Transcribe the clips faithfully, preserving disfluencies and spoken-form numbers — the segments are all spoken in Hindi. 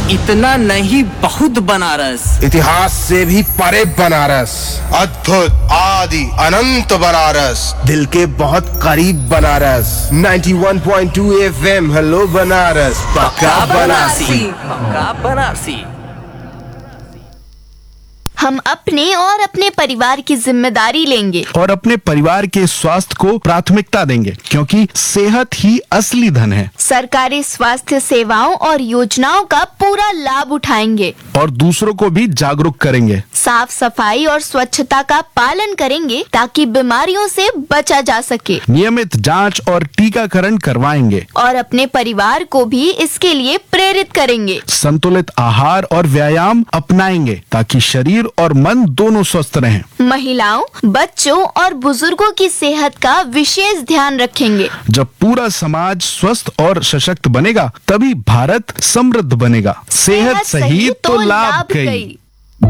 इतना नहीं बहुत बनारस, इतिहास से भी परे बनारस, अद्भुत आदि अनंत बनारस, दिल के बहुत करीब बनारस। इक्यानवे पॉइंट दो एफएम हेलो बनारस, पक्का बनारसी, पक्का बनारसी। हम अपने और अपने परिवार की जिम्मेदारी लेंगे और अपने परिवार के स्वास्थ्य को प्राथमिकता देंगे, क्योंकि सेहत ही असली धन है। सरकारी स्वास्थ्य सेवाओं और योजनाओं का पूरा लाभ उठाएंगे और दूसरों को भी जागरूक करेंगे। साफ सफाई और स्वच्छता का पालन करेंगे ताकि बीमारियों से बचा जा सके। नियमित जांच और टीकाकरण करवाएंगे और अपने परिवार को भी इसके लिए प्रेरित करेंगे। संतुलित आहार और व्यायाम अपनाएंगे ताकि शरीर और मन दोनों स्वस्थ रहें। महिलाओं, बच्चों और बुजुर्गों की सेहत का विशेष ध्यान रखेंगे। जब पूरा समाज स्वस्थ और सशक्त बनेगा, तभी भारत समृद्ध बनेगा। सेहत सही तो लाभ कई।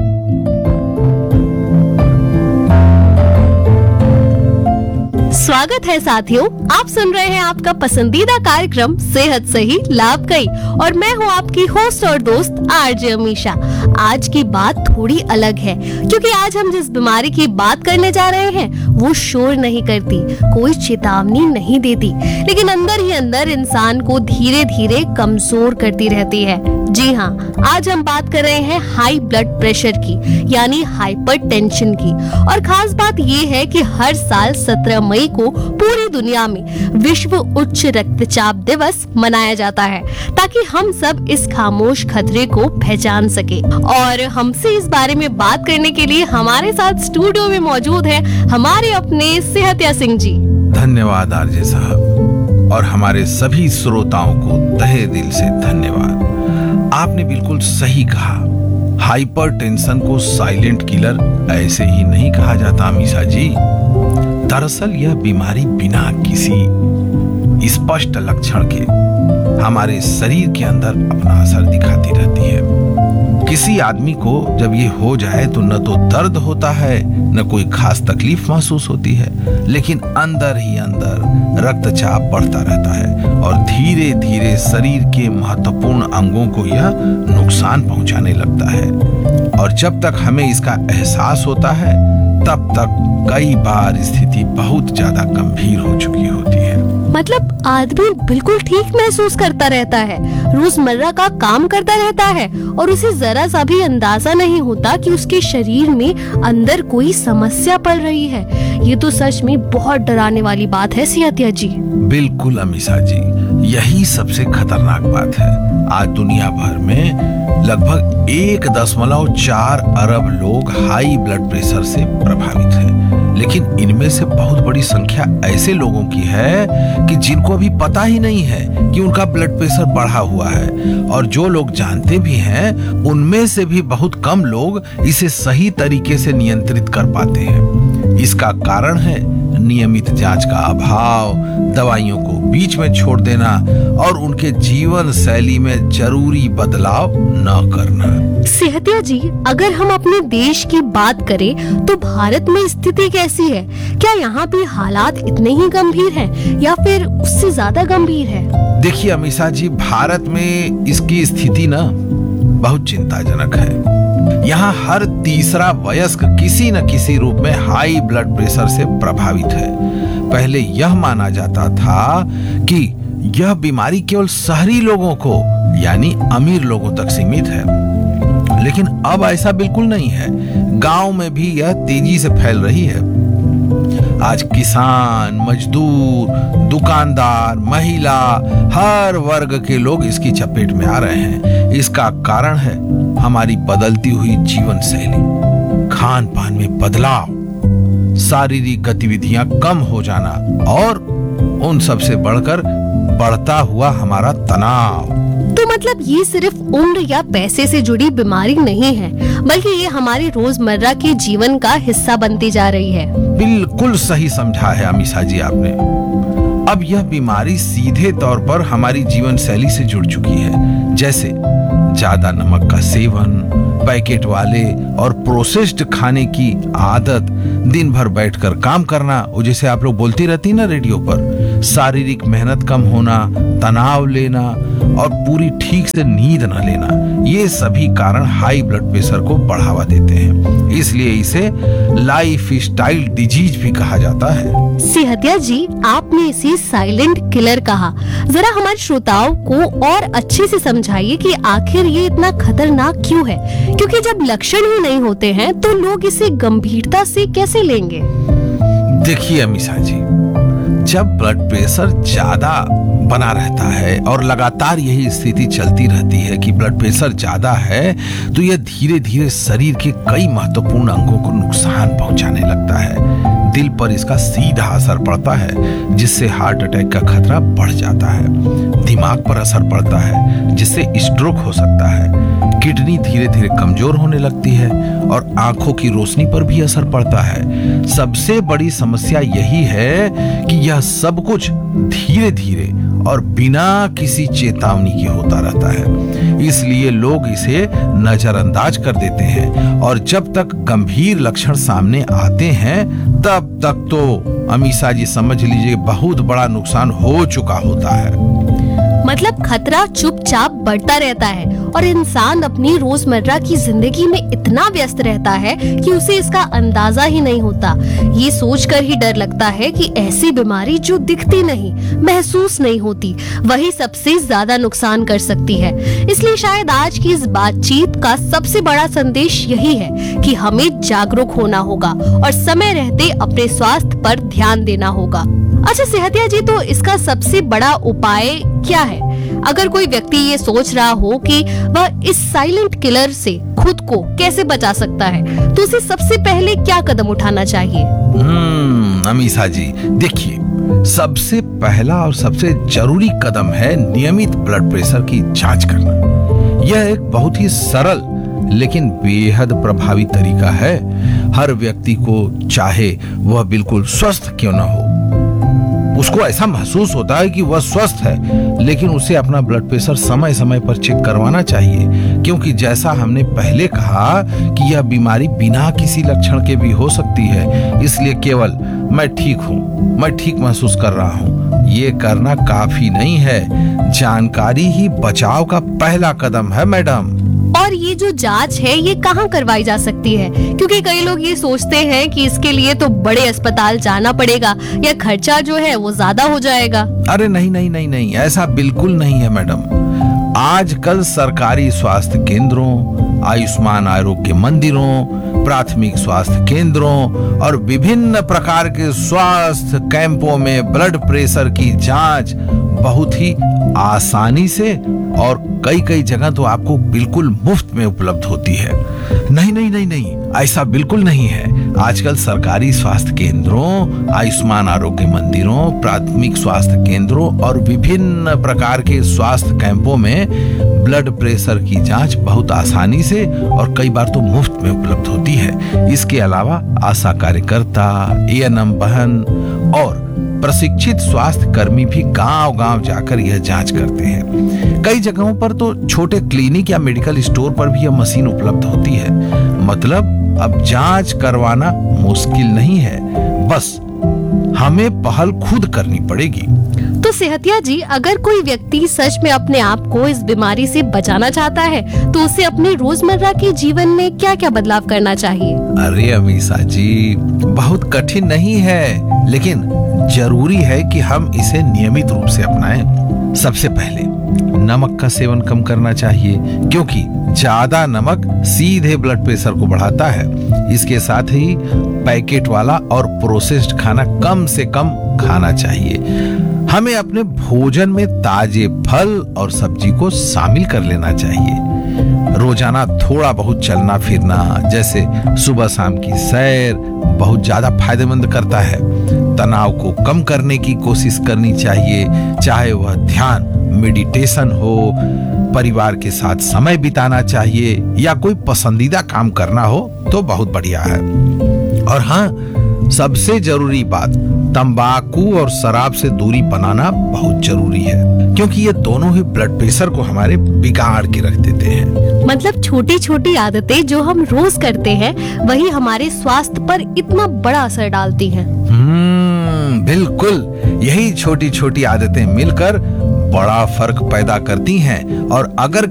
स्वागत है साथियों, आप सुन रहे हैं आपका पसंदीदा कार्यक्रम सेहत सही लाभ कई और मैं हूं आपकी होस्ट और दोस्त आरजे अमीशा। आज की बात थोड़ी अलग है, क्योंकि आज हम जिस बीमारी की बात करने जा रहे हैं वो शोर नहीं करती, कोई चेतावनी नहीं देती, लेकिन अंदर ही अंदर इंसान को धीरे धीरे कमजोर करती रहती है। जी हाँ, आज हम बात कर रहे हैं हाई ब्लड प्रेशर की, यानी हाइपरटेंशन की। और खास बात ये है कि हर साल सत्रह मई को पूरी दुनिया में विश्व उच्च रक्तचाप दिवस मनाया जाता है, ताकि हम सब इस खामोश खतरे को पहचान सके। और हमसे इस बारे में बात करने के लिए हमारे साथ स्टूडियो में मौजूद है हमारे अपने सेहतिया सिंह जी। धन्यवाद आरजे साहब, और हमारे सभी श्रोताओं को तहे दिल से धन्यवाद। आपने बिल्कुल सही कहा, हाइपरटेंशन को साइलेंट किलर ऐसे ही नहीं कहा जाता अमीशा जी। दरअसल यह बीमारी बिना किसी स्पष्ट लक्षण के हमारे शरीर के अंदर अपना असर दिखाती रहती है। किसी आदमी को जब ये हो जाए तो न तो दर्द होता है, न कोई खास तकलीफ महसूस होती है, लेकिन अंदर ही अंदर रक्तचाप बढ़ता रहता है और धीरे धीरे शरीर के महत्वपूर्ण अंगों को यह नुकसान पहुंचाने लगता है। और जब तक हमें इसका एहसास होता है, तब तक कई बार स्थिति बहुत ज्यादा गंभीर हो चुकी होती है। मतलब आदमी बिल्कुल ठीक महसूस करता रहता है, रोजमर्रा का काम करता रहता है और उसे जरा सा भी अंदाजा नहीं होता कि उसके शरीर में अंदर कोई समस्या पड़ रही है। ये तो सच में बहुत डराने वाली बात है सियातिया जी। बिल्कुल अमीशा जी, यही सबसे खतरनाक बात है। आज दुनिया भर में लगभग एक दशमलव चार अरब लोग हाई ब्लड प्रेशर से प्रभावित हैं, लेकिन इनमें से बहुत बड़ी संख्या ऐसे लोगों की है कि जिनको अभी पता ही नहीं है कि उनका ब्लड प्रेशर बढ़ा हुआ है, और जो लोग जानते भी हैं उनमें से भी बहुत कम लोग इसे सही तरीके से नियंत्रित कर पाते हैं। इसका कारण है नियमित जांच का अभाव, दवाइयों को बीच में छोड़ देना और उनके जीवन शैली में जरूरी बदलाव न करना। सेहतिया जी, अगर हम अपने देश की बात करें तो भारत में स्थिति कैसी है? क्या यहाँ भी हालात इतने ही गंभीर हैं या फिर उससे ज्यादा गंभीर है? देखिए अमीशा जी, भारत में इसकी स्थिति ना बहुत चिंताजनक है। यहाँ हर तीसरा वयस्क किसी न किसी रूप में हाई ब्लड प्रेशर से प्रभावित है। पहले यह माना जाता था कि यह बीमारी केवल शहरी लोगों को यानी अमीर लोगों तक सीमित है, लेकिन अब ऐसा बिल्कुल नहीं है। गांव में भी यह तेजी से फैल रही है। आज किसान, मजदूर, दुकानदार, महिला, हर वर्ग के लोग इसकी चपेट में आ रहे हैं। इसका कारण है हमारी बदलती हुई जीवन शैली, खान पान में बदलाव, शारीरिक गतिविधियां कम हो जाना और उन सब से बढ़कर बढ़ता हुआ हमारा तनाव। तो मतलब ये सिर्फ उम्र या पैसे से जुड़ी बीमारी नहीं है, बल्कि ये हमारे रोजमर्रा के जीवन का हिस्सा बनती जा रही है। बिल्कुल सही समझा है अमीशा जी आपने। अब यह बीमारी सीधे तौर पर हमारी जीवन शैली से जुड़ चुकी है, जैसे ज्यादा नमक का सेवन, पैकेट वाले और प्रोसेस्ड खाने की आदत, दिन भर बैठकर काम करना, वो जैसे आप लोग बोलती रहती ना रेडियो पर, शारीरिक मेहनत कम होना, तनाव लेना और पूरी ठीक से नींद न लेना, ये सभी कारण हाई ब्लड प्रेशर को बढ़ावा देते हैं। इसलिए इसे लाइफ स्टाइल डिजीज भी कहा जाता है। सेहतिया जी, आपने इसे साइलेंट किलर कहा। जरा हमारे श्रोताओं को और अच्छे से समझाइए कि आखिर ये इतना खतरनाक क्यों है, क्योंकि जब लक्षण ही नहीं होते हैं तो लोग इसे गंभीरता से कैसे लेंगे? देखिए अमीषा जी, जब ब्लड प्रेशर ज्यादा बना रहता है और लगातार यही स्थिति चलती रहती है कि ब्लड प्रेशर ज्यादा है, तो यह धीरे धीरे शरीर के कई महत्वपूर्ण अंगों को नुकसान पहुंचाने लगता है। दिल पर इसका सीधा असर पड़ता है, जिससे हार्ट अटैक का खतरा बढ़ जाता है। दिमाग पर असर पड़ता है, जिससे स्ट्रोक हो सकता है। किडनी धीरे धीरे कमजोर होने लगती है और आंखों की रोशनी पर भी असर पड़ता है। सबसे बड़ी समस्या यही है कि यह सब कुछ धीरे धीरे और बिना किसी चेतावनी के होता रहता है। इसलिए लोग इसे नजरअंदाज कर देते हैं और जब तक गंभीर लक्षण सामने आते हैं तब तक तो अमीषा जी समझ लीजिए बहुत बड़ा नुकसान हो चुका होता है। मतलब खतरा चुपचाप बढ़ता रहता है और इंसान अपनी रोजमर्रा की जिंदगी में इतना व्यस्त रहता है कि उसे इसका अंदाजा ही नहीं होता। ये सोचकर ही डर लगता है कि ऐसी बीमारी जो दिखती नहीं, महसूस नहीं होती, वही सबसे ज्यादा नुकसान कर सकती है। इसलिए शायद आज की इस बातचीत का सबसे बड़ा संदेश यही है कि हमें जागरूक होना होगा और समय रहते अपने स्वास्थ्य पर ध्यान देना होगा। अच्छा सेहतिया जी, तो इसका सबसे बड़ा उपाय क्या है? अगर कोई व्यक्ति ये सोच रहा हो कि वह इस साइलेंट किलर से खुद को कैसे बचा सकता है, तो उसे सबसे पहले क्या कदम उठाना चाहिए? हम्म, अमीषा जी देखिए, सबसे पहला और सबसे जरूरी कदम है नियमित ब्लड प्रेशर की जांच करना। यह एक बहुत ही सरल लेकिन बेहद प्रभावी तरीका है। हर व्यक्ति को, चाहे वह बिल्कुल स्वस्थ क्यों न हो, उसको ऐसा महसूस होता है कि वह स्वस्थ है, लेकिन उसे अपना ब्लड प्रेशर समय समय पर चेक करवाना चाहिए, क्योंकि जैसा हमने पहले कहा कि यह बीमारी बिना किसी लक्षण के भी हो सकती है। इसलिए केवल मैं ठीक हूँ, मैं ठीक महसूस कर रहा हूँ, ये करना काफी नहीं है। जानकारी ही बचाव का पहला कदम है मैडम। और ये जो जांच है ये कहाँ करवाई जा सकती है? क्योंकि कई लोग ये सोचते हैं कि इसके लिए तो बड़े अस्पताल जाना पड़ेगा या खर्चा जो है वो ज्यादा हो जाएगा। अरे नहीं नहीं नहीं नहीं, ऐसा बिल्कुल नहीं है मैडम। आजकल सरकारी स्वास्थ्य केंद्रों, आयुष्मान आरोग्य मंदिरों, प्राथमिक स्वास्थ्य केंद्रों और विभिन्न प्रकार के स्वास्थ्य कैंपों में ब्लड प्रेशर की जांच बहुत ही आसानी से और कई कई जगह तो आपको बिल्कुल मुफ्त में उपलब्ध होती है। नहीं नहीं नहीं नहीं, ऐसा बिल्कुल नहीं है। आजकल सरकारी स्वास्थ्य केंद्रों, आयुष्मान आरोग्य मंदिरों, प्राथमिक स्वास्थ्य केंद्रों और विभिन्न प्रकार के स्वास्थ्य कैंपों में ब्लड प्रेशर की जांच बहुत आसानी से और कई बार तो मुफ्त में उपलब्ध होती है। इसके अलावा आशा कार्यकर्ता, ए एन एम बहन और प्रशिक्षित स्वास्थ्य कर्मी भी गांव-गांव जाकर यह जांच करते हैं। कई जगहों पर तो छोटे क्लिनिक या मेडिकल स्टोर पर भी यह मशीन उपलब्ध होती है। मतलब अब जांच करवाना मुश्किल नहीं है, बस हमें पहल खुद करनी पड़ेगी। तो सेहतिया जी, अगर कोई व्यक्ति सच में अपने आप को इस बीमारी से बचाना चाहता है तो उसे अपने रोजमर्रा के जीवन में क्या क्या बदलाव करना चाहिए? अरे अमीषा जी, बहुत कठिन नहीं है, लेकिन जरूरी है कि हम इसे नियमित रूप से अपनाएं। सबसे पहले नमक का सेवन कम करना चाहिए, क्योंकि ज्यादा नमक सीधे ब्लड प्रेशर को बढ़ाता है। इसके साथ ही पैकेट वाला और प्रोसेस्ड खाना कम से कम खाना चाहिए। हमें अपने भोजन में ताजे फल और सब्जी को शामिल कर लेना चाहिए। रोजाना थोड़ा बहुत चलना फिरना, जैसे सुबह शाम की सैर, बहुत ज्यादा फायदेमंद करता है। तनाव को कम करने की कोशिश करनी चाहिए, चाहे वह ध्यान, मेडिटेशन हो, परिवार के साथ समय बिताना चाहिए या कोई पसंदीदा काम करना हो तो बहुत बढ़िया है। और हाँ, सबसे जरूरी बात, तंबाकू और शराब से दूरी बनाना बहुत जरूरी है, क्योंकि ये दोनों ही ब्लड प्रेशर को हमारे बिगाड़ के रख देते हैं। मतलब छोटी छोटी आदतें जो हम रोज करते हैं वही हमारे स्वास्थ्य पर इतना बड़ा असर डालती हैं। हम्म हम्म बिल्कुल, यही छोटी छोटी आदतें मिलकर बड़ा फर्क पैदा करती हैं। और अगर